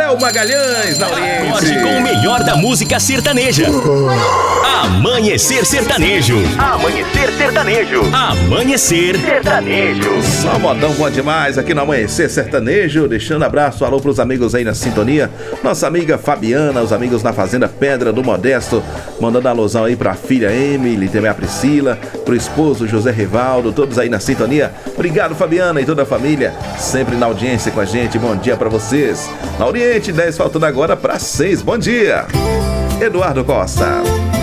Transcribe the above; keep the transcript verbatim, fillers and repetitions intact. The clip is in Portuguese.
Léo Magalhães na Oriente. Acorde com o melhor da música sertaneja. Amanhecer Sertanejo. Amanhecer Sertanejo. Amanhecer Sertanejo. Só modão bom demais aqui no Amanhecer Sertanejo. Deixando abraço, alô pros amigos aí na sintonia. Nossa amiga Fabiana, os amigos na Fazenda Pedra do Modesto. Mandando alusão aí pra filha Emily, também a Priscila, pro esposo José Rivaldo, todos aí na sintonia. Obrigado, Fabiana e toda a família, sempre na audiência com a gente. Bom dia pra vocês. Na Oriente, dez faltando agora pra seis. Bom dia. Eduardo Costa.